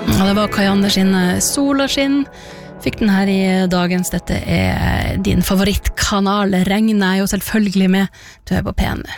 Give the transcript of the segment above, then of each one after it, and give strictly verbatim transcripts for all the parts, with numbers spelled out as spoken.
Ja, det var Kajander sin Solaskinn. Fikk den her i dagens. Dette er din favorittkanal. Regner er jo selvfølgelig med. Du er på P N.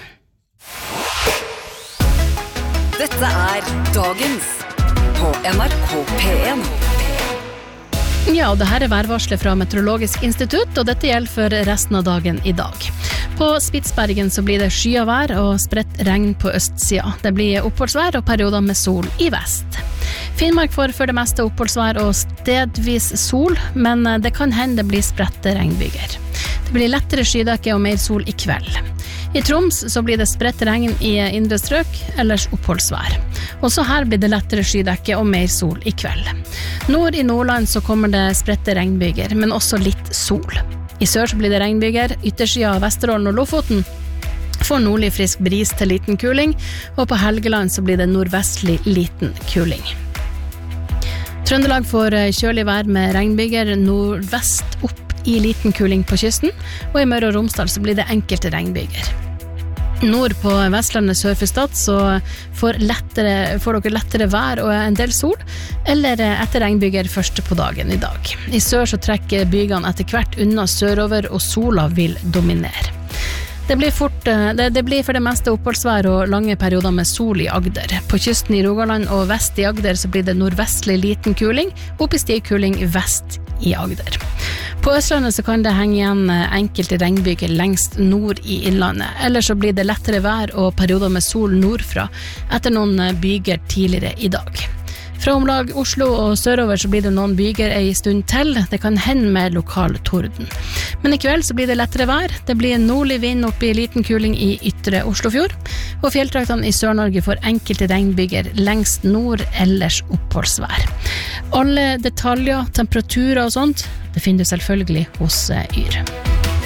Dette er dagens på N R K P en. Ja, og det her er værvarslet fra Meteorologisk institutt, og dette gjelder for resten av dagen i dag. På Spitsbergen så blir det skyet vær og spredt regn på østsida. Det blir oppholdsvær og perioder med sol i vest. Finnmark får for det meste oppholdsvær og stedvis sol, men det kan hende det blir spredte regnbyger. Det blir lettere skydekke og mer sol i kveld. I Troms så blir det spredt regn i indre strøk, ellers oppholdsvær. Også her blir det lettere skydekke og mer sol i kveld. Nord i Nordland så kommer det spredte regnbyger, men også litt sol. I sør så blir det regnbyger, yttersida av Vesterålen og Lofoten får nordlig frisk bris til liten kuling, og på Helgeland så blir det nordvestlig liten kuling. Trøndelag får kjølig vær med regnbyger nordvest opp i liten kuling på kysten, og i Møre og Romsdal så blir det enkelte regnbyger. Nord på Vestlandet sør for Stad så får, lettere, får dere lettere vær og en del sol, eller etter regnbyger første på dagen i dag. I sør så trekker bygene etter hvert unna sørover, og sola vil dominere. Det blir, fort, det, det blir for det meste oppholdsvær og lange perioder med sol i Agder. På kysten i Rogaland og vest i Agder så blir det nordvestlig liten kuling, opp i stiv kuling vest i Agder. På Østlandet så kan det henge igjen enkelte regnbyger lengst nord i innlandet, eller så blir det lettere vær og perioder med sol nordfra etter noen byger tidligere i dag. Fra omlag Oslo og sørover så blir det noen byger en stund til. Det kan hende med lokal torden. Men i kveld så blir det lettere vær. Det blir en nordlig vind opp i liten kuling i ytre Oslofjord. Og fjelltraktene i Sør-Norge får enkelte regnbyger lengst nord, ellers oppholdsvær. Alle detaljer, temperaturer og sånt, det finner du selvfølgelig hos Yr.